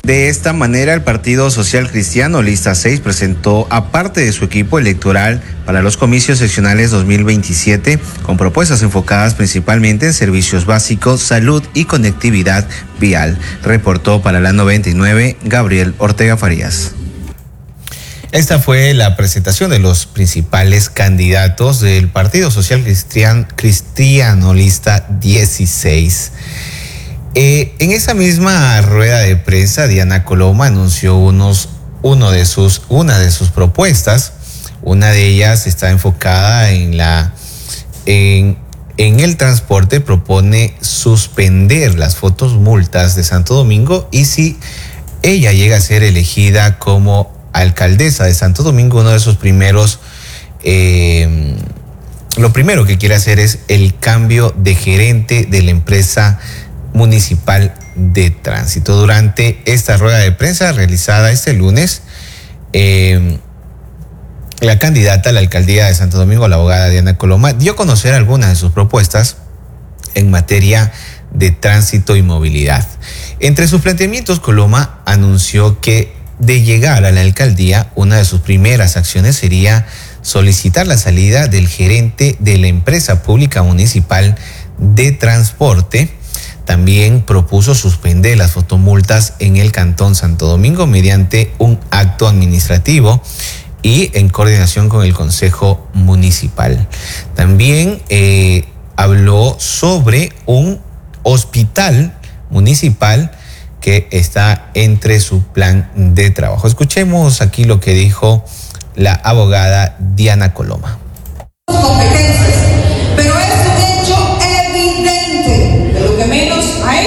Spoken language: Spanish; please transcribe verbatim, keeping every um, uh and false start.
De esta manera, el Partido Social Cristiano Lista seis presentó a parte de su equipo electoral para los comicios seccionales dos mil veintisiete, con propuestas enfocadas principalmente en servicios básicos, salud y conectividad vial. Reportó para la noventa y nueve Gabriel Ortega Farías. Esta fue la presentación de los principales candidatos del Partido Social Cristian, Cristiano Lista dieciséis. Eh, en esa misma rueda de prensa, Diana Coloma anunció unos, uno de sus, una de sus propuestas. Una de ellas está enfocada en, la, en, en el transporte. Propone suspender las fotos multas de Santo Domingo, y si ella llega a ser elegida como alcaldesa de Santo Domingo, uno de sus primeros, eh, lo primero que quiere hacer es el cambio de gerente de la empresa municipal de tránsito. Durante esta rueda de prensa realizada este lunes, eh, la candidata a la alcaldía de Santo Domingo, la abogada Diana Coloma, dio a conocer algunas de sus propuestas en materia de tránsito y movilidad. Entre sus planteamientos, Coloma anunció que de llegar a la alcaldía, una de sus primeras acciones sería solicitar la salida del gerente de la empresa pública municipal de transporte. También propuso suspender las fotomultas en el Cantón Santo Domingo mediante un acto administrativo y en coordinación con el Consejo Municipal. También eh, habló sobre un hospital municipal que está entre su plan de trabajo. Escuchemos aquí lo que dijo la abogada Diana Coloma.